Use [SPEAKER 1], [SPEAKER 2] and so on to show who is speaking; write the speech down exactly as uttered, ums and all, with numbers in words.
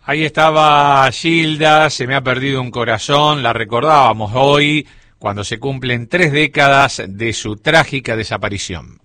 [SPEAKER 1] Ahí estaba Gilda, Se me ha perdido un corazón, la recordábamos hoy cuando se cumplen tres décadas de su trágica desaparición.